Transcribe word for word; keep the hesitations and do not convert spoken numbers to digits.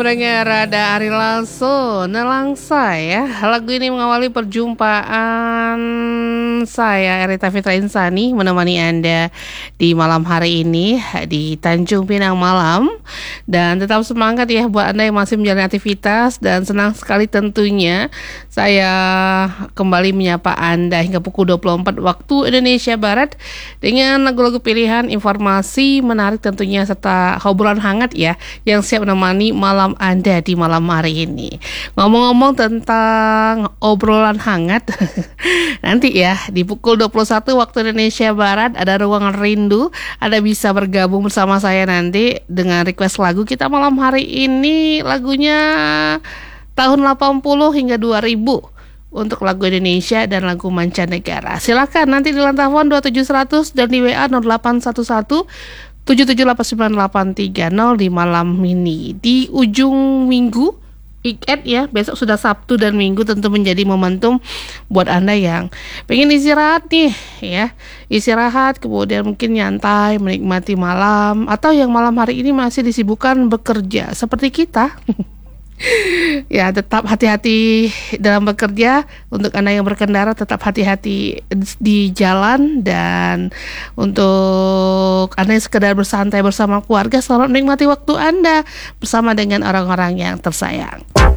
Dengar ada Ari Lasso, Nelangsa ya. Lagu ini mengawali perjumpaan saya, Erita Fitra Insani, menemani Anda di malam hari ini di Tanjung Pinang Malam. Dan tetap semangat ya buat Anda yang masih menjalani aktivitas. Dan senang sekali tentunya saya kembali menyapa Anda hingga pukul dua puluh empat waktu Indonesia Barat dengan lagu-lagu pilihan, informasi menarik tentunya, serta obrolan hangat ya yang siap menemani malam Anda di malam hari ini. Ngomong-ngomong tentang obrolan hangat, nanti ya di pukul dua puluh satu waktu Indonesia Barat ada Ruang Rindu. Anda bisa bergabung bersama saya nanti dengan request lagu kita malam hari ini. Lagunya tahun delapan puluh hingga dua ribu untuk lagu Indonesia dan lagu mancanegara. Silakan nanti di telepon dua tujuh seratus dan di W A nol delapan satu satu tujuh tujuh delapan sembilan delapan tiga nol di malam ini. Di ujung minggu weekend ya, besok sudah Sabtu dan Minggu, tentu menjadi momentum buat Anda yang pengen istirahat nih ya. Istirahat kemudian mungkin nyantai, menikmati malam, atau yang malam hari ini masih disibukkan bekerja seperti kita. Ya, tetap hati-hati dalam bekerja. Untuk Anda yang berkendara, tetap hati-hati di jalan. Dan untuk Anda yang sekedar bersantai bersama keluarga, selamat menikmati waktu Anda bersama dengan orang-orang yang tersayang.